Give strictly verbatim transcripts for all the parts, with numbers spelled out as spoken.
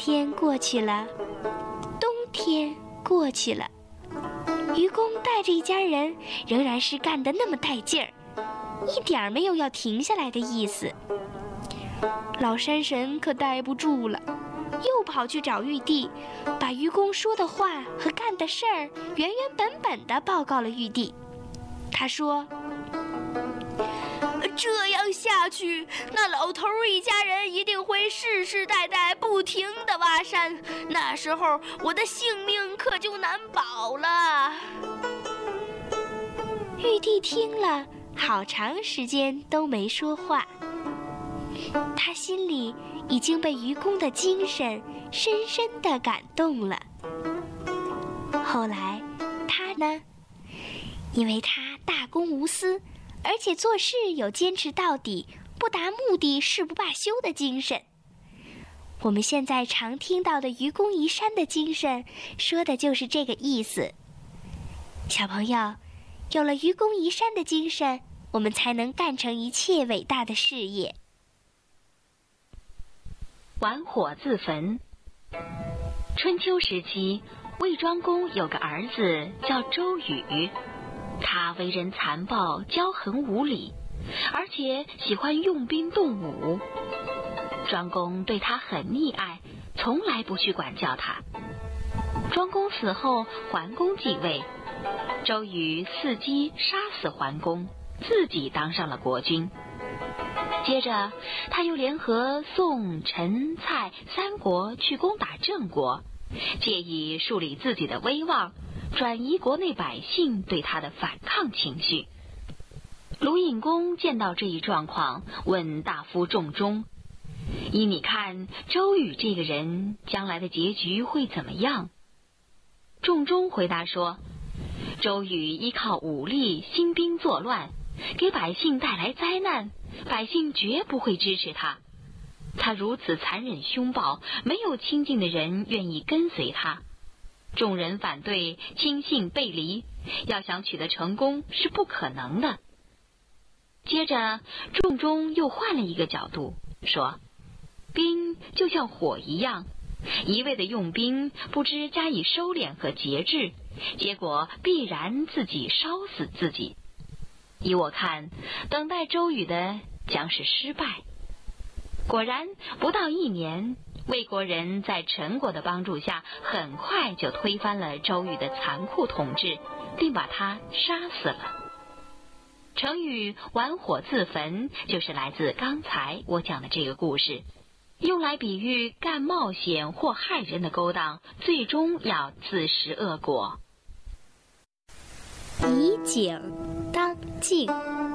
天过去了，冬天过去了，愚公带着一家人仍然是干得那么带劲儿，一点儿没有要停下来的意思。老山神可待不住了，又跑去找玉帝，把愚公说的话和干的事儿原原本本地报告了玉帝。他说，这样下去，那老头一家人一定会世世代代不停地挖山，那时候我的性命可就难保了。玉帝听了，好长时间都没说话，他心里已经被愚公的精神深深地感动了。后来他呢，因为他大公无私，而且做事有坚持到底、不达目的誓不罢休的精神。我们现在常听到的愚公移山的精神，说的就是这个意思。小朋友，有了愚公移山的精神，我们才能干成一切伟大的事业。 玩火自焚。春秋时期，魏庄公有个儿子叫周瑜，他为人残暴、骄横无礼，而且喜欢用兵动武。庄公对他很溺爱，从来不去管教他。庄公死后，桓公继位，周瑜伺机杀死桓公，自己当上了国君。接着，他又联合宋、陈、蔡三国去攻打郑国，借以树立自己的威望，转移国内百姓对他的反抗情绪。鲁隐公见到这一状况，问大夫仲中：“依你看，周瑜这个人将来的结局会怎么样？”仲中回答说：“周瑜依靠武力兴兵作乱，给百姓带来灾难，百姓绝不会支持他。他如此残忍凶暴，没有亲近的人愿意跟随他。众人反对，亲信背离，要想取得成功是不可能的。”接着，仲中又换了一个角度说：“兵就像火一样，一味的用兵，不知加以收敛和节制，结果必然自己烧死自己。依我看，等待周瑜的将是失败。”果然，不到一年，魏国人在陈国的帮助下，很快就推翻了周瑜的残酷统治，并把他杀死了。成语玩火自焚就是来自刚才我讲的这个故事，用来比喻干冒险或害人的勾当，最终要自食恶果。 以景当镜。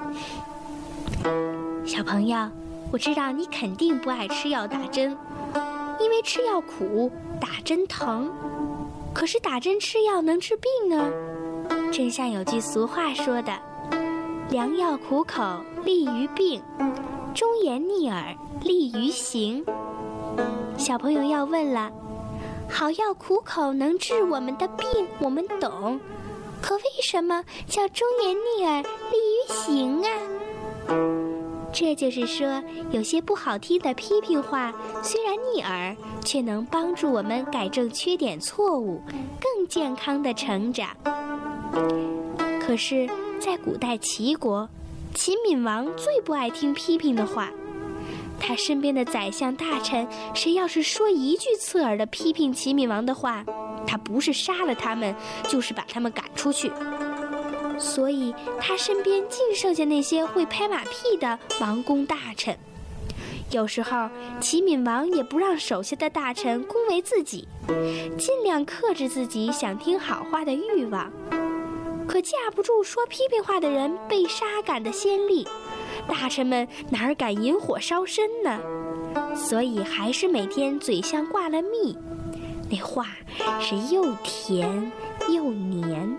小朋友，我知道你肯定不爱吃药打针，因为吃药苦，打针疼。可是打针吃药能治病啊，正像有句俗话说的：“良药苦口利于病，忠言逆耳利于行。”小朋友要问了，好药苦口能治我们的病，我们懂，可为什么叫忠言逆耳利于行啊？这就是说，有些不好听的批评话，虽然逆耳，却能帮助我们改正缺点错误，更健康的成长。可是在古代齐国，齐闵王最不爱听批评的话，他身边的宰相大臣，谁要是说一句刺耳的批评齐闵王的话，他不是杀了他们，就是把他们赶出去。所以他身边净剩下那些会拍马屁的王公大臣。有时候齐闵王也不让手下的大臣恭维自己，尽量克制自己想听好话的欲望。可架不住说批评话的人被杀赶的先例，大臣们哪敢引火烧身呢？所以还是每天嘴上挂了蜜，那话是又甜又黏。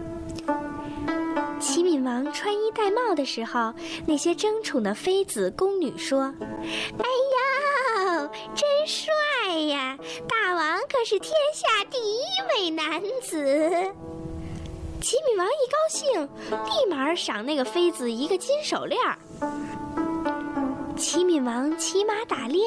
齐闵王穿衣戴帽的时候，那些争宠的妃子宫女说：“哎呀，真帅呀！大王可是天下第一位男子。”齐闵王一高兴，立马赏那个妃子一个金手链。齐闵王骑马打猎